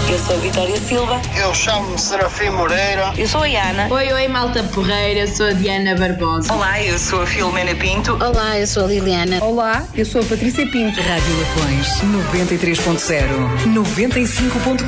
Eu sou a Vitória Silva. Eu chamo-me Serafim Moreira. Eu sou a Ana. Oi, malta porreira, sou a Diana Barbosa. Olá, eu sou a Filomena Pinto. Olá, eu sou a Liliana. Olá, eu sou a Patrícia Pinto. Rádio Lafões 93.0, 95.4,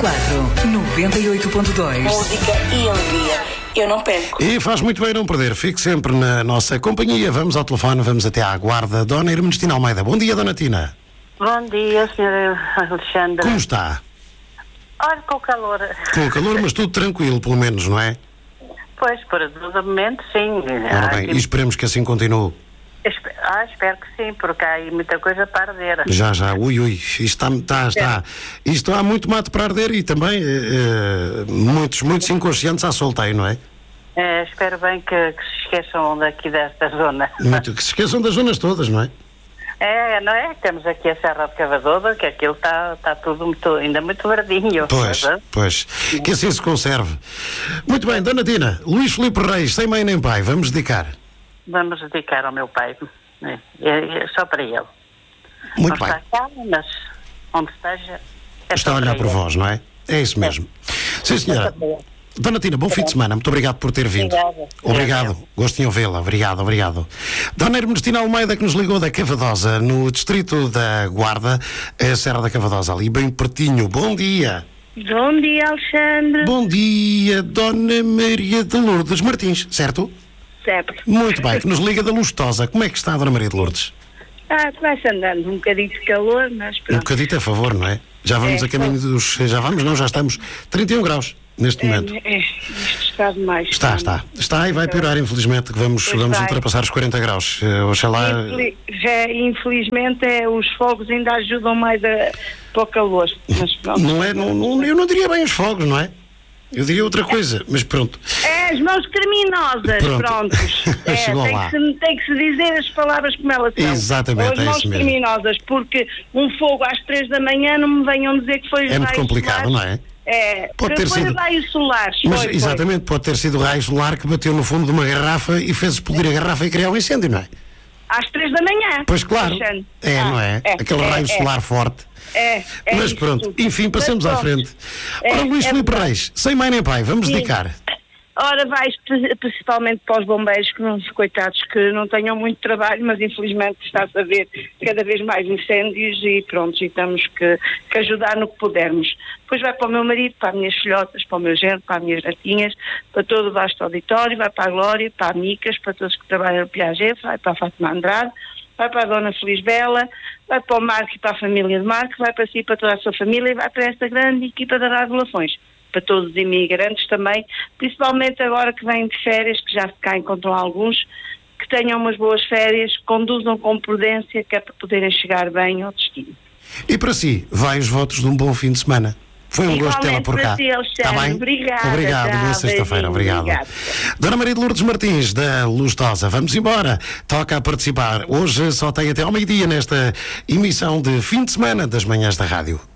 98.2. Música e alegria. Eu não perco. E faz muito bem não perder. Fique sempre na nossa companhia. Vamos ao telefone, vamos até à Guarda. Dona Ernestina Almeida. Bom dia, Dona Tina. Bom dia, Sr. Alexandre. Como está? Olha, com o calor. Com o calor, mas tudo tranquilo, pelo menos, não é? Pois, para o momento, sim. Ora bem, e esperemos que assim continue. Espero que sim, porque há aí muita coisa para arder. Já, ui, isto está. Isto há muito mato para arder e também muitos inconscientes à solteiro, não é? Espero bem que se esqueçam daqui desta zona. Que se esqueçam das zonas todas, não é? Não é? Temos aqui a Serra de Cavadoba, que aquilo está tudo ainda muito verdinho. Pois, que assim se conserve. Muito bem, Dona Tina, Luís Filipe Reis, sem mãe nem pai, vamos dedicar. Vamos dedicar ao meu pai, só para ele. Muito não bem. Está cá, mas onde esteja... Está a olhar por vós, não é? É isso mesmo. Sim, senhora. Dona Tina, bom fim de semana. Muito obrigado por ter vindo. Obrigado. Gosto em ouvi-la. Obrigado. Dona Ernestina Almeida, que nos ligou da Cavadosa, no distrito da Guarda, a Serra da Cavadosa, ali bem pertinho. Bom dia. Bom dia, Alexandre. Bom dia, Dona Maria de Lourdes Martins, certo? Certo. Muito bem, que nos liga da Lustosa. Como é que está a Dona Maria de Lourdes? Vai-se andando um bocadinho de calor, mas pronto. Um bocadito a favor, não é? Já vamos a caminho dos... já estamos 31 graus neste momento. Isto está demais. Está e vai piorar, infelizmente, que vamos ultrapassar os 40 graus. Oxalá... Infelizmente os fogos ainda ajudam mais para o calor. Mas pronto. Não é, eu não diria bem os fogos, não é? Eu diria outra coisa, mas pronto. As mãos criminosas, prontos. Chegou lá. Tem que se dizer as palavras como elas são. Exatamente, as mãos criminosas, porque um fogo às 3 da manhã não me venham dizer que foi é muito complicado, solares. Não é? Pode ter sido raios solares. Exatamente, pode ter sido o raio solar que bateu no fundo de uma garrafa e fez explodir a garrafa e criar um incêndio, não é? Às 3 da manhã. Pois claro. Não é? Aquele raio solar forte. Mas pronto, tudo. Enfim, passamos à frente. Ora, Luís Filipe Reis, sem mãe nem pai, vamos dedicar. Ora, vais principalmente para os bombeiros, coitados, que não tenham muito trabalho, mas infelizmente está-se a ver cada vez mais incêndios e pronto, e temos que ajudar no que pudermos. Depois vai para o meu marido, para as minhas filhotas, para o meu genro, para as minhas netinhas, para todo o vasto auditório, vai para a Glória, para a Micas, para todos que trabalham no Piaget, vai para a Fátima Andrade, vai para a Dona Feliz Bela, vai para o Marco e para a família de Marco, vai para si e para toda a sua família e vai para esta grande equipa da Rádio Lafões. Para todos os imigrantes também, principalmente agora que vêm de férias, que já cá encontram alguns, que tenham umas boas férias, conduzam com prudência, que é para poderem chegar bem ao destino. E para si, vai os votos de um bom fim de semana. Foi um gosto tê-la por cá. Está bem? Obrigado. Boa sexta-feira. Obrigado. Dona Maria de Lourdes Martins, da Lustosa. Vamos embora. Toca a participar. Hoje só tem até ao meio-dia nesta emissão de fim de semana das Manhãs da Rádio.